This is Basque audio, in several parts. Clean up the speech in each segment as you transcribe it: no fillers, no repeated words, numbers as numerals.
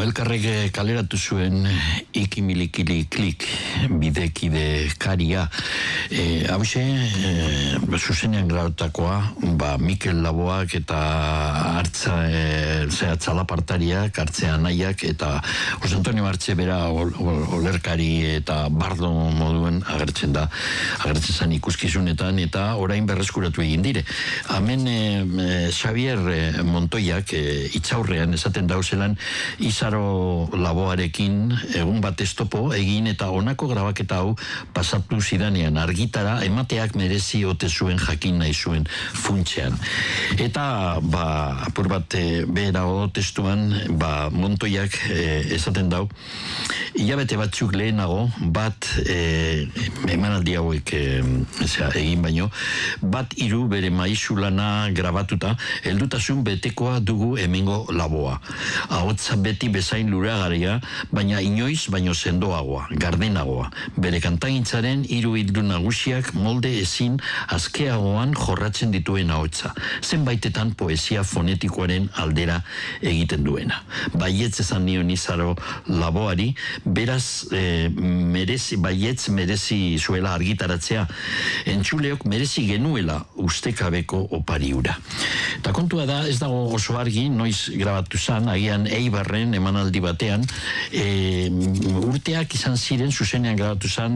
Bueno, elkarrek kaleratu zuen ikimilikili klik bidekide karia. Hauxe, zuzenean grautakoa, Mikel Laboak eta hartza txalapartariak, hartzea nahiak, eta Jose Antonio Artze bera olerkari eta bardo moduen agertzen zen ikuskizunetan, eta orain berreskuratu egin dire. Hemen Xavier Montoiak itzaurrean esaten dauzelan Izaro Laboarekin egun bat estopo egin eta honako grabaketa hau pasatu zidanean argitara emateak merezi ote zuen jakin nahi zuen funtsean. Eta apur bat beherago testuan Montoiak esaten dau hilabete batzuk lehenago bat emanaldi hauek egin baino bat hiru bere maizulana grabatuta heldutasun betekoa dugu hemengo Laboa. Ahotza beti bezain luragaria, baina inoiz baino sendoagoa, gardenagoa. Bere kantagintzaren hiru ildo nagusiak molde ezin azkeagoan jorratzen dituen ahotza. Zenbaitetan poesia fonetikoaren aldera egiten duena. Baietz esan nion Izaro Laboari, beraz baietz merezi zuela argitaratzea, entzuleok merezi genuela ustekabeko opari hura. Eta kontua da, ez dago oso argi, noiz grabatu zan, agian Eibarren emanaldi batean, urteak izan ziren, zuzenean grabatu zan,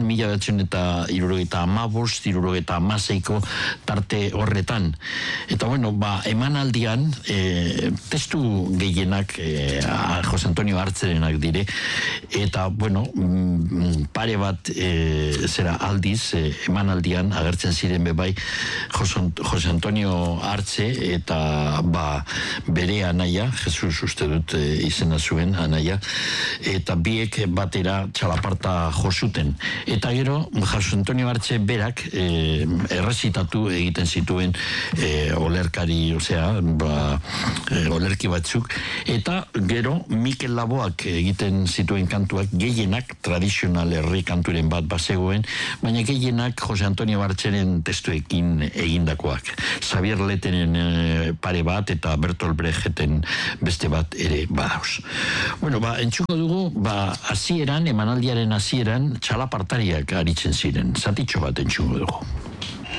1975-1976ko tarte horretan. Eta bueno, emanaldian, testu gehienak Jose Antonio Artzerenak dire, eta bueno, pare bat aldiz, emanaldian agertzen ziren bebai Jose Antonio Artze eta bere anaia, Jesus uste dut izena zuen anaia, eta biek batera txalaparta josuten. Eta gero, Jose Antonio Artze berak errezitatu egiten zituen olerkari, olerki batzuk, eta gero Mikel Laboak egiten zituen kantuak gehienak tradizional herri kanturen bat bazegoen, baina gehienak Jose Antonio Artzeren testuekin egindakoak. Xavier Letenen pare bat eta Bertolt Brechten beste bat ere badauz. Bueno, entzuko dugu, hasieran, emanaldiaren hasieran, txalapartariak aritzen ziren. Zatitxo bat entzuko dugu.